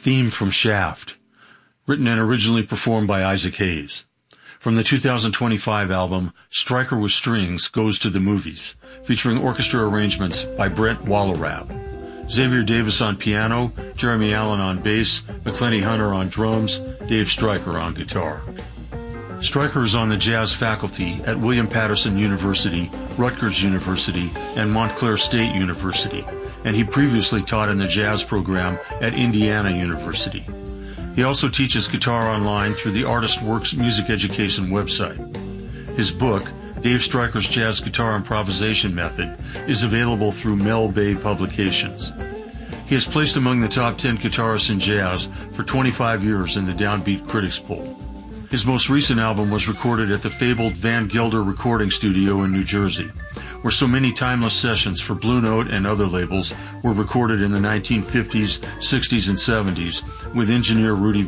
theme from Shaft, written and originally performed by Isaac Hayes. From the 2025 album, Stryker with Strings Goes to the Movies, featuring orchestra arrangements by Brent Wallerab. Xavier Davis on piano, Jeremy Allen on bass, McClenny Hunter on drums, Dave Stryker on guitar. Stryker is on the jazz faculty at William Patterson University, Rutgers University, and Montclair State University, and he previously taught in the jazz program at Indiana University. He also teaches guitar online through the Artist Works music education website. His book, Dave Stryker's Jazz Guitar Improvisation Method, is available through Mel Bay Publications. He is placed among the top 10 guitarists in jazz for 25 years in the Downbeat Critics Poll. His most recent album was recorded at the fabled Van Gelder Recording Studio in New Jersey, where so many timeless sessions for Blue Note and other labels were recorded in the 1950s, 60s, and 70s with engineer Rudy